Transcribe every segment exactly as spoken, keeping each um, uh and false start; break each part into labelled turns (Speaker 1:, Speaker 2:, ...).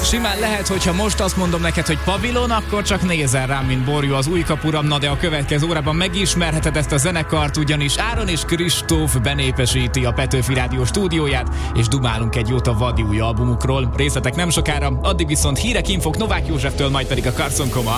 Speaker 1: Simán lehet, hogyha most azt mondom neked, hogy pavilon, akkor csak nézel rám, mint borjú az új kapuram. Na de a következő órában megismerheted ezt a zenekart, ugyanis Áron és Kristóf benépesíti a Petőfi Rádió stúdióját, és dumálunk egy jót a vadi új albumukról. Részletek nem sokára, addig viszont hírek, infok Novák Józseftől, majd pedig a Carson Coma.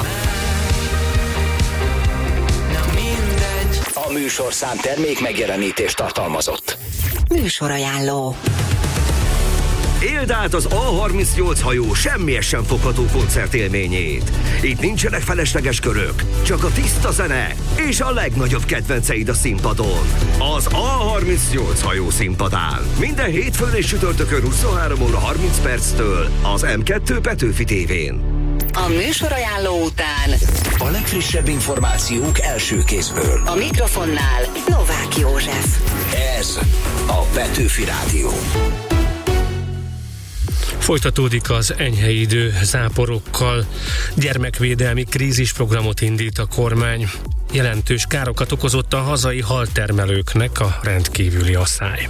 Speaker 2: A műsorszám termék megjelenítést tartalmazott.
Speaker 3: Műsorajánló.
Speaker 4: Éld át az á harmincnyolc hajó semmihez sem fogható koncertélményét. Itt nincsenek felesleges körök, csak a tiszta zene és a legnagyobb kedvenceid a színpadon. Az á harmincnyolc hajó színpadán. Minden hétfőn és csütörtökön huszonhárom óra harminc perctől az em kettő Petőfi tévén.
Speaker 3: A műsorajánló után
Speaker 2: A legfrissebb információk első kézből.
Speaker 3: a mikrofonnál Novák József.
Speaker 2: Ez a Petőfi Rádió.
Speaker 5: Folytatódik az enyhe idő záporokkal. Gyermekvédelmi krízisprogramot indít a kormány. Jelentős károkat okozott a hazai haltermelőknek a rendkívüli asszály.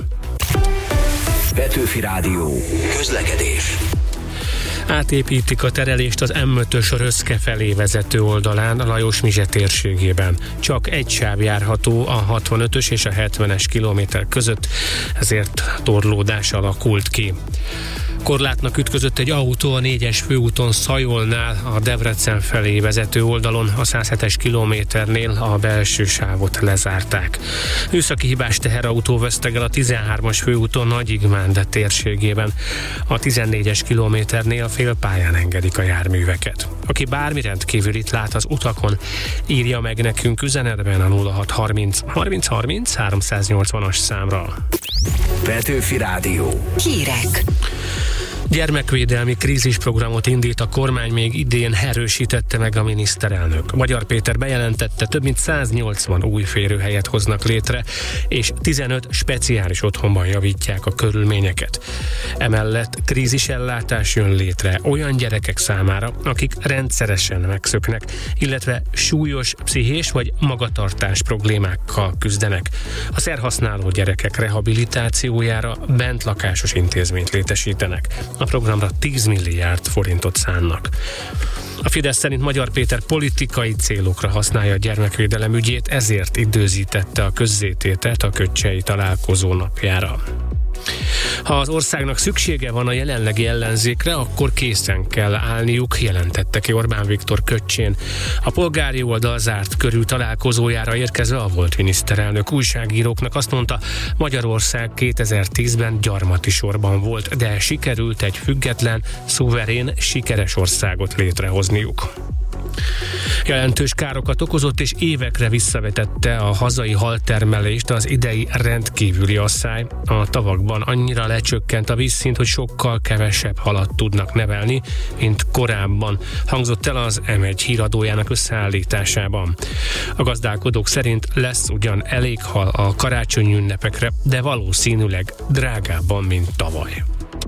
Speaker 2: Petőfi Rádió. Közlekedés.
Speaker 5: Átépítik a terelést az em ötös Röszke felé vezető oldalán a Lajos-Mizse térségében. Csak egy sáv járható a hatvanötös és a hetvenes kilométer között, ezért torlódás alakult ki. Korlátnak ütközött egy autó a négyes főúton Szajolnál, a Debrecen felé vezető oldalon, a száz hetes kilométernél a belső sávot lezárták. Műszaki hibás teherautó vesztegel a tizenhármas főúton Nagyigmánde térségében. A tizennégyes kilométernél félpályán engedik a járműveket. Aki bármi rendkívülit lát az utakon, írja meg nekünk üzenetben a nulla hat harminc harminc harminc háromszáznyolcvanas számra.
Speaker 2: Petőfi Rádió.
Speaker 3: Hírek.
Speaker 5: Gyermekvédelmi krízisprogramot indít a kormány, még idén erősítette meg a miniszterelnök. Magyar Péter bejelentette, több mint száznyolcvan új férőhelyet hoznak létre, és tizenöt speciális otthonban javítják a körülményeket. Emellett krízisellátás jön létre olyan gyerekek számára, akik rendszeresen megszöknek, illetve súlyos pszichés vagy magatartás problémákkal küzdenek. A szerhasználó gyerekek rehabilitációjára bentlakásos intézményt létesítenek. A programra tíz milliárd forintot szánnak. A Fidesz szerint Magyar Péter politikai célokra használja a gyermekvédelem ügyét, ezért időzítette a közzétételt a köccsei találkozó napjára. Ha az országnak szüksége van a jelenlegi ellenzékre, akkor készen kell állniuk, jelentette ki Orbán Viktor Köccsén. A polgári oldal zárt körű találkozójára érkezve a volt miniszterelnök újságíróknak azt mondta, Magyarország kétezer-tízben gyarmati sorban volt, de sikerült egy független, szuverén, sikeres országot létrehozniuk. Jelentős károkat okozott és évekre visszavetette a hazai haltermelést az idei rendkívüli asszály. A tavakban annyira lecsökkent a vízszint, hogy sokkal kevesebb halat tudnak nevelni, mint korábban, hangzott el az em egy híradójának összeállításában. A gazdálkodók szerint lesz ugyan elég hal a karácsonyi ünnepekre, de valószínűleg drágábban, mint tavaly.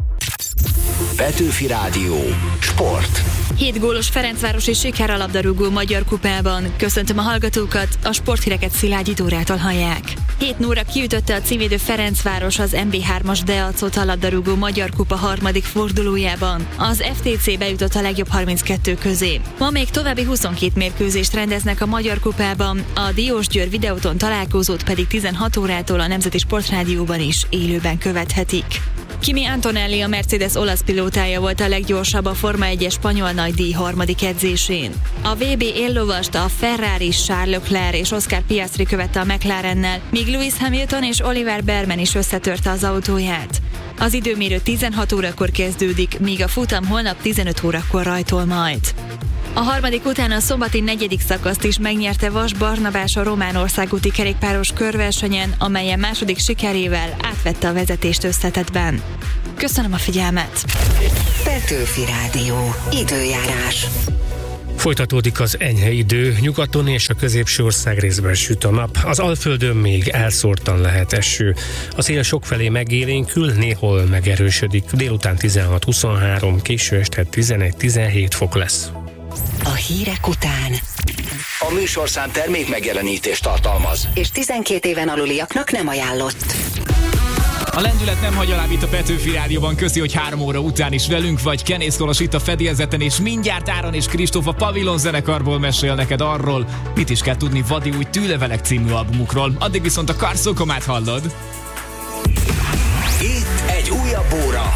Speaker 2: Petőfi Rádió. Sport.
Speaker 6: Hét gólos Ferencvárosi siker a labdarúgó magyar kupában. Köszöntöm a hallgatókat, a sporthíreket Szilágyi Dórától hallják. hét nulla kiütötte a címvédő Ferencváros az em bé hármas Deacot a labdarúgó magyar kupa harmadik fordulójában. Az ef té cé bejutott a legjobb harminckettő közé. Ma még további huszonkét mérkőzést rendeznek a magyar kupában, a Diósgyőr Videóton találkozót pedig tizenhat órától a Nemzeti Sportrádióban is élőben követhetik. Kimi Antonelli, a Mercedes olasz pilótája volt a leggyorsabb a Forma egyes spanyol nagydíj harmadik edzésén. A vé bé éllovast a Ferrari, Charles Leclerc és Oscar Piastri követte a McLarennel, míg Lewis Hamilton és Oliver Berman is összetörte az autóját. Az időmérő tizenhat órakor kezdődik, míg a futam holnap tizenöt órakor rajtol majd. A harmadik után a szombati negyedik szakaszt is megnyerte Vas Barnabás a román országúti kerékpáros körversenyen, amelyen második sikerével átvette a vezetést összetettben. Köszönöm a figyelmet!
Speaker 3: Petőfi Rádió. Időjárás.
Speaker 5: Folytatódik az enyhe idő, nyugaton és a középső ország részben süt a nap. Az Alföldön még elszórtan lehet eső. A szél sokfelé megélénkül, néhol megerősödik. Délután tizenhat huszonhárom, késő este tizenegy tizenhét fok lesz.
Speaker 3: A hírek után
Speaker 2: A műsorszám termék megjelenítést tartalmaz.
Speaker 3: és tizenkét éven aluliaknak nem ajánlott.
Speaker 1: A lendület nem hagy alább itt a Petőfi Rádióban. Köszi, hogy három óra után is velünk vagy. Kenész Kolos itt a fedélzeten, és mindjárt Áron és Kristóf a Pavilon zenekarból mesél neked arról, mit is kell tudni Vadi új Tűlevelek című albumukról. Addig viszont a Karszókomát hallod.
Speaker 2: Itt egy újabb óra